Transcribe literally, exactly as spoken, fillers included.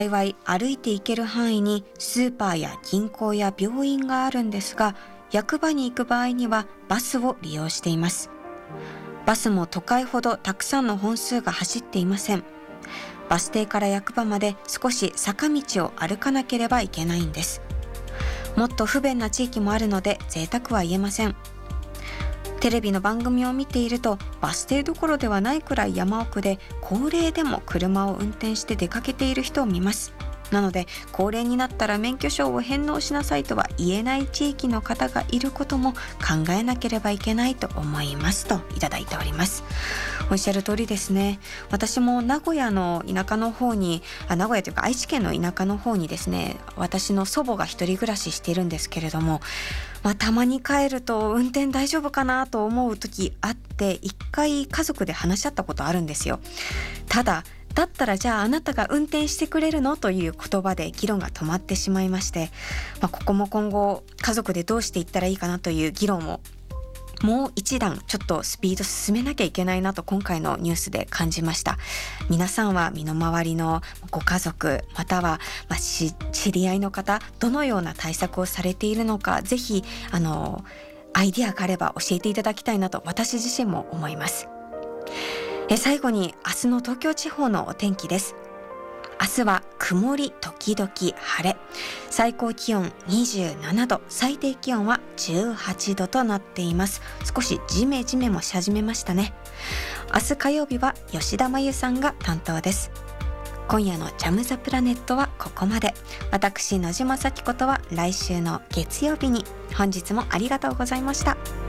幸い歩いて行ける範囲にスーパーや銀行や病院があるんですが、役場に行く場合にはバスを利用しています。バスも都会ほどたくさんの本数が走っていません。バス停から役場まで少し坂道を歩かなければいけないんです。もっと不便な地域もあるので贅沢は言えません。テレビの番組を見ていると、バス停どころではないくらい山奥で高齢でも車を運転して出かけている人を見ます。なので高齢になったら免許証を返納しなさいとは言えない地域の方がいることも考えなければいけないと思いますといただいております。おっしゃる通りですね。私も名古屋の田舎の方にあ名古屋というか愛知県の田舎の方にですね、私の祖母が一人暮らししているんですけれども、まあ、たまに帰ると運転大丈夫かなと思う時あって、一回家族で話し合ったことあるんですよ。ただだったらじゃああなたが運転してくれるのという言葉で議論が止まってしまいまして、まあ、ここも今後家族でどうしていったらいいかなという議論をもう一段ちょっとスピード進めなきゃいけないなと今回のニュースで感じました。皆さんは身の回りのご家族またはまあ知り合いの方、どのような対策をされているのか、ぜひあのアイディアがあれば教えていただきたいなと私自身も思います。え最後に明日の東京地方のお天気です。明日は曇り時々晴れ、最高気温にじゅうななど、最低気温はじゅうはちどとなっています。少しジメジメもし始めましたね。明日火曜日は吉田真由さんが担当です。今夜のジャムザプラネットはここまで。私野島咲子とは来週の月曜日に。本日もありがとうございました。